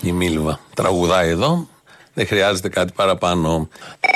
Η Μίλβα τραγουδάει εδώ. Δεν χρειάζεται κάτι παραπάνω.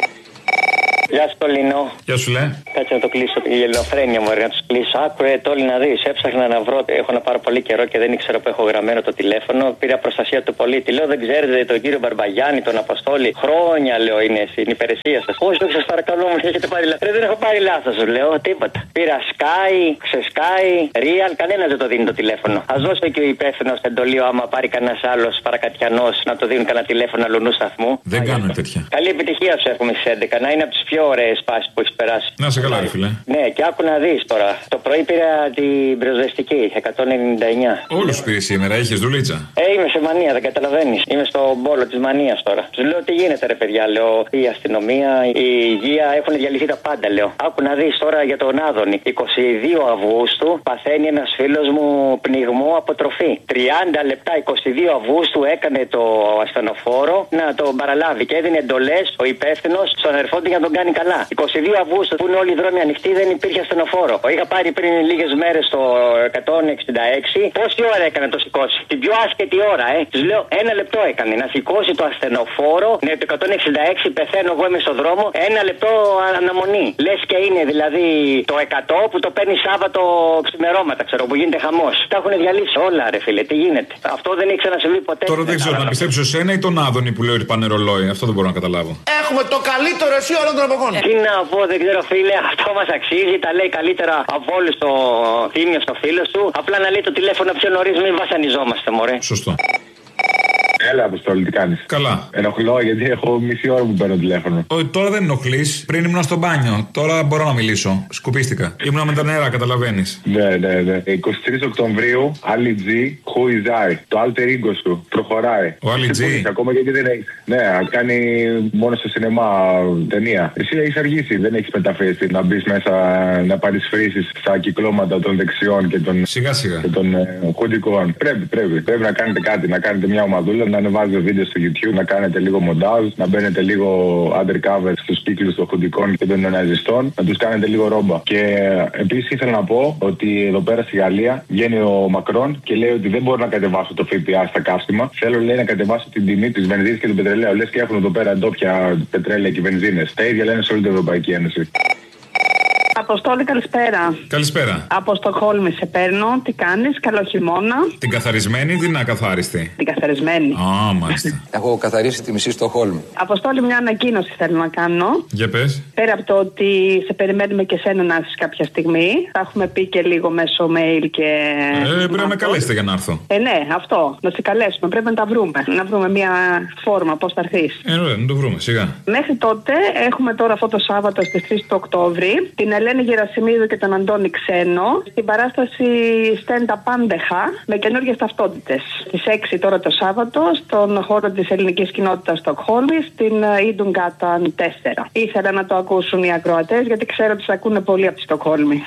Γεια σου, Τολίνο. Γεια σου, λέει. Κάτσε να το κλείσω. Η ελληνοφρένεια μου, να του κλείσω. Άκουε, Τόλι, να δει. Έψαχνα να βρω. Έχω να πάρω πολύ καιρό και δεν ήξερα που έχω γραμμένο το τηλέφωνο. Πήρα προστασία του πολίτη. Λέω, δεν ξέρετε τον κύριο Μπαρμπαγιάννη, τον Αποστόλη. Χρόνια, λέω, είναι στην υπηρεσία σα. Όχι, όχι, σα παρακαλώ, μου έχετε πάρει λάθο. Δεν έχω πάρει λάθο, σου λέω, τίποτα. Πήρα Sky, ξεσκάει, Real, κανένα δεν το δίνει το τηλέφωνο. Α δώσει και ο υπεύθυνο εντολή, άμα πάρει κανένα άλλο παρακατιανό να το δίνουν κανένα τηλέφωνο αλλού σταθμού. Δεν κάνουν τέτοια. Καλή επιτυχία σου έχουμε στι 11. Να είναι από τι πιο ωραίε πάσει που έχει περάσει. Να σε καλά, ρε φίλε. Ναι, και άκου να δει τώρα. Το πρωί πήρα την πυροσβεστική 199. Όλου πήρε σήμερα, είχε δουλίτσα. Είμαι σε μανία, δεν καταλαβαίνει. Είμαι στον πόλο τη μανία τώρα. Του λέω τι γίνεται, ρε παιδιά. Λέω η αστυνομία, η υγεία έχουν διαλυθεί τα πάντα, λέω. Άκου να δει τώρα για τον Άδωνη. 22 Αυγούστου παθαίνει ένα φίλο μου πνιγμό από τροφή. 30 λεπτά 22 Αυγούστου έκανε το ασθενοφόρο να τον παραλάβει και έδινε εντολές ο υπεύθυνος στον αδερφό του για να τον κάνει καλά. 22 Αυγούστου που είναι όλοι οι δρόμοι ανοιχτοί δεν υπήρχε ασθενοφόρο. Είχα πάρει πριν λίγες μέρες το 166. Πόση ώρα έκανε να το σηκώσει? Την πιο άσχετη ώρα, Τους λέω ένα λεπτό έκανε να σηκώσει το ασθενοφόρο. Ναι, το 166 πεθαίνω εγώ είμαι στο δρόμο. Ένα λεπτό αναμονή. Λες και είναι δηλαδή το 100 που το παίρνει Σάββατο ξημερώματα, ξέρω, που γίνεται χαμός. Τα έχουν διαλύσει όλα, ρε φίλε, τι γίνεται. Αυτό δεν έχει ξανασυμβεί ποτέ. Τώρα δεν ξέρω να πιστέψω σένα ή τον Άδωνη που λέει ότι πάνε ρολόι. Αυτό δεν μπορώ να καταλάβω. Έχουμε το καλύτερο εσύ όλων των εποχών. Τι να πω, δεν ξέρω, φίλε, αυτό μας αξίζει. Τα λέει καλύτερα από όλους το Θήμιο στο φίλο σου. Απλά να λέει το τηλέφωνο πιο νωρίς, μην βασανιζόμαστε, μωρέ. Σωστό. Έλα, Αποστόλη, τι κάνεις? Καλά. Ενοχλώ γιατί έχω μισή ώρα που παίρνω τηλέφωνο. Τώρα δεν ενοχλείς. Πριν ήμουν στο μπάνιο. Τώρα μπορώ να μιλήσω. Σκουπίστηκα. Ήμουν με τα νερά, καταλαβαίνεις. Ναι. 23 Οκτωβρίου, Ali G, Who is I. Το alter ego σου προχωράει. Ο Ali G. Ακόμα γιατί δεν έχει. Ναι, κάνει μόνο στο σινεμά ταινία. Εσύ έχεις αργήσει, δεν έχεις μεταφράσει να μπει μέσα να παρισφρήσεις στα κυκλώματα των δεξιών και των. Σιγά-σιγά. Και των χουντικών. Πρέπει να κάνετε κάτι, να κάνετε μια ομαδούλα, να ανεβάζετε βίντεο στο YouTube, να κάνετε λίγο μοντάζ, να μπαίνετε λίγο undercover στους κύκλους των χουντικών και των νεοναζιστών, να τους κάνετε λίγο ρόμπα. Και επίσης ήθελα να πω ότι εδώ πέρα στη Γαλλία βγαίνει ο Μακρόν και λέει ότι δεν μπορώ να κατεβάσω το ΦΠΑ στα καύσιμα. Θέλω, λέει, να κατεβάσω την τιμή της βενζίνης και του πετρελαίου. Λες και έχουν εδώ πέρα ντόπια πετρέλαια και βενζίνες. Τα ίδια λένε σε όλη την Ευρωπαϊκή Ένωση. Αποστόλη, καλησπέρα. Καλησπέρα. Από Στοκχόλμη σε παίρνω. Τι κάνεις, καλό χειμώνα. Την καθαρισμένη ή την ακαθάριστη? Την καθαρισμένη. Μάλιστα. Έχω καθαρίσει τη μισή Στοκχόλμη. Αποστόλη, μια ανακοίνωση θέλω να κάνω. Για πες. Πέρα από το ότι σε περιμένουμε και σένα να έρθεις κάποια στιγμή, θα έχουμε πει και λίγο μέσω mail και. Πρέπει να με καλέσετε για να έρθω. Ναι, αυτό. Να σε καλέσουμε. Πρέπει να τα βρούμε. Να βρούμε μια φόρμα πώς θα έρθεις. Ωραία, να το βρούμε, σιγά. Μέχρι τότε έχουμε τώρα αυτό το Σάββατο στις 3 του Οκτώβρη την Ελένη Γερασιμίδου και τον Αντώνη Ξένο στην παράσταση Stand Up Άντεχα με καινούργιες ταυτότητες. Στις 6 τώρα το Σάββατο στον χώρο της ελληνικής κοινότητας Στοκχόλμης στην Ιντουγκάταν 4. Ήθελα να το ακούσουν οι ακροατές γιατί ξέρω ότι σε ακούνε πολύ από τη Στοκχόλμη.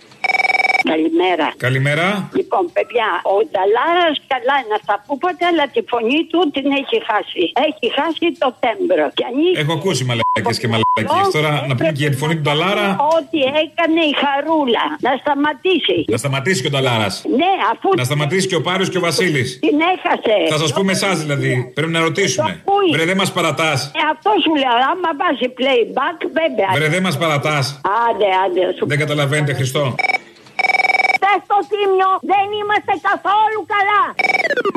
Καλημέρα. Καλημέρα. Λοιπόν, παιδιά, ο Νταλάρας καλά είναι αυτά που είπατε, αλλά τη φωνή του την έχει χάσει. Έχει χάσει το τέμπρο. Έχω ακούσει μαλακίες και μαλακίες. Τώρα να πούμε και για τη φωνή του Νταλάρα. Ό,τι έκανε η Χαρούλα. Να σταματήσει. Να σταματήσει και ο Νταλάρας. Ναι, αφού. Να σταματήσει και ο Πάριος και ο Βασίλης. Την έχασε. Θα σας πούμε εσάς δηλαδή. Πρέπει να ρωτήσουμε. Βρε, δεν μας παρατάς. Αυτό σου λέω. Άμα βάζει playback, βέβαια. Βρε, δεν μας παρατάς. Άντε. Δεν καταλαβαίνετε, Χριστό. Στο Θήμιο δεν είμαστε καθόλου καλά.